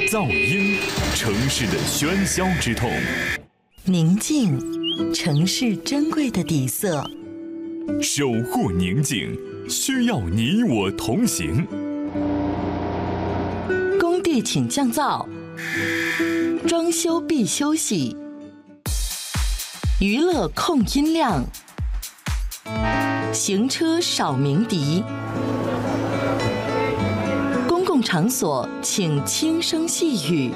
噪音，城市的喧嚣之痛； 宁静，城市珍贵的底色。 守护宁静，需要你我同行。 工地请降噪，装修必休息。娱乐控音量，行车少鸣笛。公共场所请轻声细语。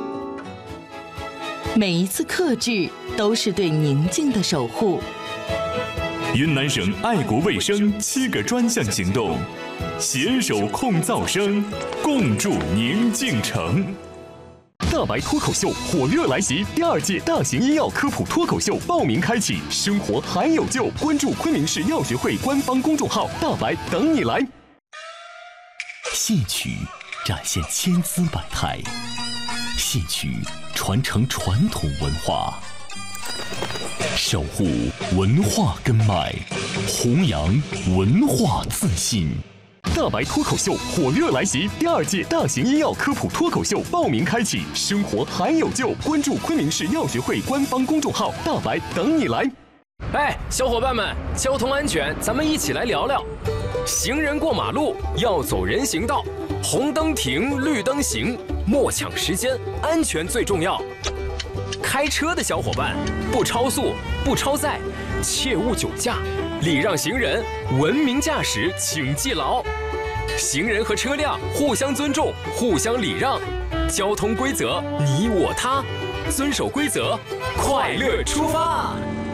每一次克制都是对宁静的守护。 云南省爱国卫生7个专项行动，携手控噪声，共筑宁静城。 大白脱口秀火热来袭，第2届大型医药科普脱口秀报名开启，生活还有救！关注昆明市药学会官方公众号“大白”，等你来。 戏曲展现千姿百态，戏曲传承传统文化，守护文化根脉，弘扬文化自信。 大白脱口秀火热来袭，第2届大型医药科普脱口秀报名开启，生活还有救！关注昆明市药学会官方公众号“大白”，等你来。 哎，小伙伴们，交通安全，咱们一起来聊聊。行人过马路要走人行道，红灯停，绿灯行，莫抢时间，安全最重要。开车的小伙伴，不超速，不超载，切勿酒驾，礼让行人，文明驾驶，请记牢。行人和车辆互相尊重，互相礼让，交通规则你我他，遵守规则，快乐出发。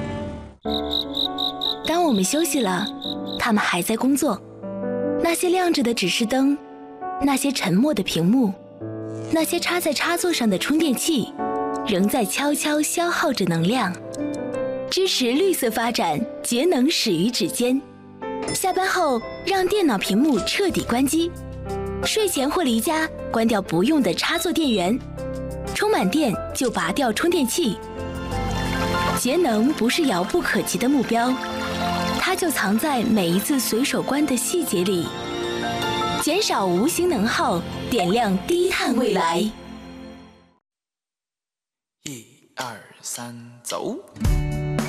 当我们休息了，他们还在工作。那些亮着的指示灯，那些沉默的屏幕，那些插在插座上的充电器，仍在悄悄消耗着能量。支持绿色发展，节能始于指尖。下班后，让电脑屏幕彻底关机。睡前或离家，关掉不用的插座电源。充满电就拔掉充电器。节能不是遥不可及的目标，它就藏在每一次随手关的细节里。减少无形能耗，点亮低碳未来。 1、2、3，走。